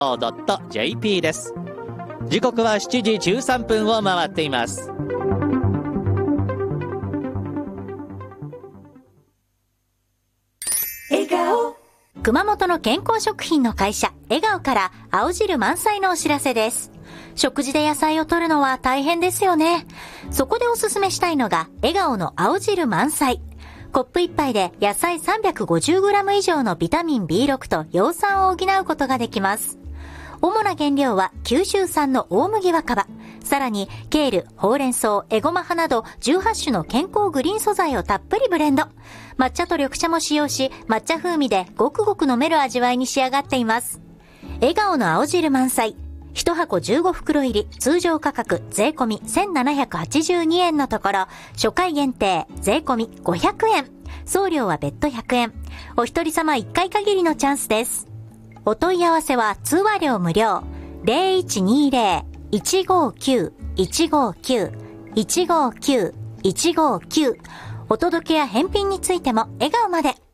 .jp です。時刻は7時13分を回っています。 笑顔。熊本の健康食品の会社笑顔から青汁満載のお知らせです。食事で野菜を摂るのは大変ですよね。そこでおすすめしたいのが笑顔の青汁満載。コップ1杯で野菜 350g 以上のビタミン B6 と葉酸を補うことができます。主な原料は九州産の大麦若葉、さらにケール、ほうれん草、エゴマ葉など18種の健康グリーン素材をたっぷりブレンド。抹茶と緑茶も使用し、抹茶風味でごくごく飲める味わいに仕上がっています。笑顔の青汁満載。1箱15袋入り、通常価格税込み1782円のところ、初回限定税込み500円。送料は別途100円。お一人様1回限りのチャンスです。お問い合わせは通話料無料。0120-159-159-159-159。お届けや返品についても笑顔まで。